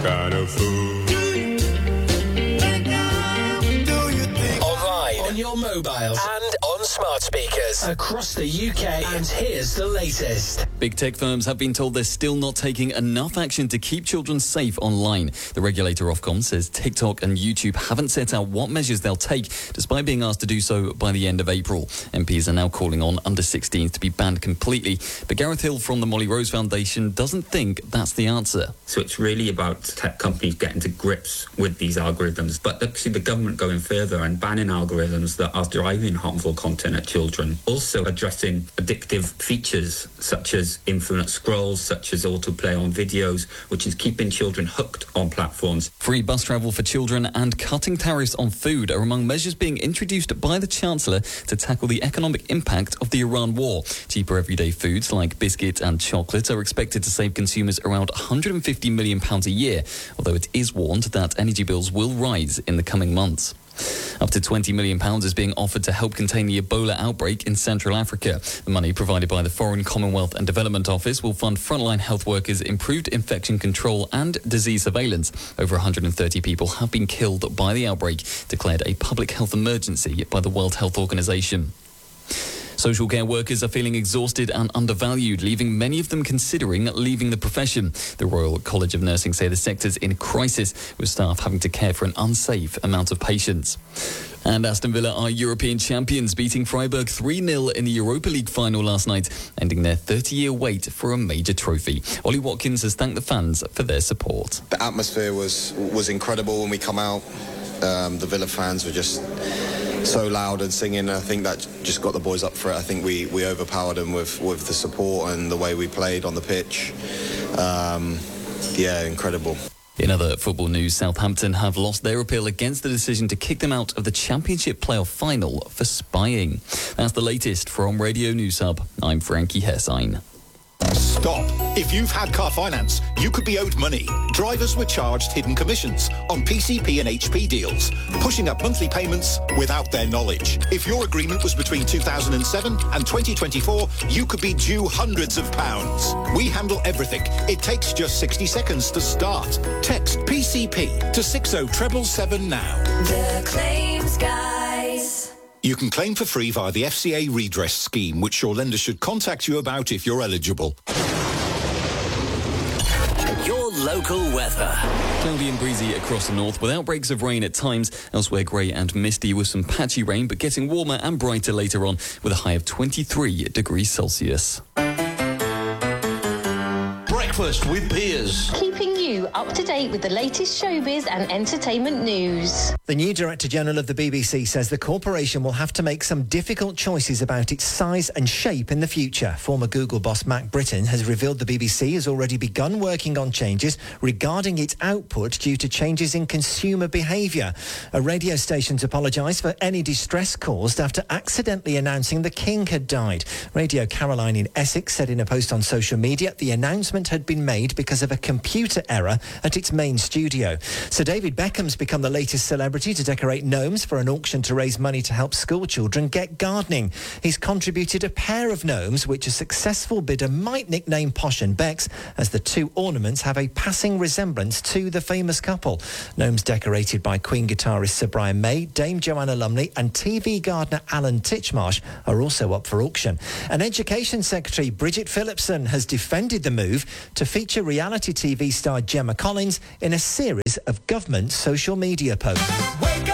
kind of fool. Online, on your mobile, and on smart speakers across the UK. And here's the latest. Big tech firms have been told they're still not taking enough action to keep children safe online. The regulator Ofcom says TikTok and YouTube haven't set out what measures they'll take, despite being asked to do so by the end of April. MPs are now calling on under-16s to be banned completely. But Gareth Hill from the Molly Rose Foundation doesn't think that's the answer. So it's really about tech companies getting to grips with these algorithms, but actually the government going further and banning algorithms that are driving harmful content at children. Also addressing addictive features such as infinite scrolls, such as autoplay on videos, which is keeping children hooked on platforms. Free bus travel for children and cutting tariffs on food are among measures being introduced by the Chancellor to tackle the economic impact of the Iran war. Cheaper everyday foods like biscuit and chocolate are expected to save consumers around £150 million a year, although it is warned that energy bills will rise in the coming months. Up to £20 million is being offered to help contain the Ebola outbreak in Central Africa. The money provided by the Foreign, Commonwealth and Development Office will fund frontline health workers, improved infection control and disease surveillance. Over 130 people have been killed by the outbreak, declared a public health emergency by the World Health Organization. Social care workers are feeling exhausted and undervalued, leaving many of them considering leaving the profession. The Royal College of Nursing say the sector's in crisis, with staff having to care for an unsafe amount of patients. And Aston Villa are European champions, beating Freiburg 3-0 in the Europa League final last night, ending their 30-year wait for a major trophy. Ollie Watkins has thanked the fans for their support. The atmosphere was incredible when we come out. The Villa fans were just so loud and singing. I think that just got the boys up for it. I think we overpowered them with the support and the way we played on the pitch. Incredible. In other football news, Southampton have lost their appeal against the decision to kick them out of the Championship playoff final for spying. That's the latest from Radio News Hub. I'm Frankie Hessine. Stop. If you've had car finance, you could be owed money. Drivers were charged hidden commissions on PCP and HP deals, pushing up monthly payments without their knowledge. If your agreement was between 2007 and 2024, you could be due hundreds of pounds. We handle everything. It takes just 60 seconds to start. Text PCP to 60777 now. The Claims Guys. You can claim for free via the FCA redress scheme, which your lender should contact you about if you're eligible. Your local weather. Cloudy and breezy across the north with outbreaks of rain at times. Elsewhere grey and misty with some patchy rain, but getting warmer and brighter later on with a high of 23 degrees Celsius. Breakfast with Piers. Keeping you up to date with the latest showbiz and entertainment news. The new Director General of the BBC says the corporation will have to make some difficult choices about its size and shape in the future. Former Google boss Matt Britton has revealed the BBC has already begun working on changes regarding its output due to changes in consumer behaviour. A radio station's apologised for any distress caused after accidentally announcing the King had died. Radio Caroline in Essex said in a post on social media the announcement had been made because of a computer error at its main studio. Sir David Beckham's become the latest celebrity to decorate gnomes for an auction to raise money to help school children get gardening. He's contributed a pair of gnomes which a successful bidder might nickname Posh and Bex, as the two ornaments have a passing resemblance to the famous couple. Gnomes decorated by Queen guitarist Sir Brian May, Dame Joanna Lumley and TV gardener Alan Titchmarsh are also up for auction. And Education Secretary Bridget Phillipson has defended the move to feature reality TV star Gemma Collins in a series of government social media posts.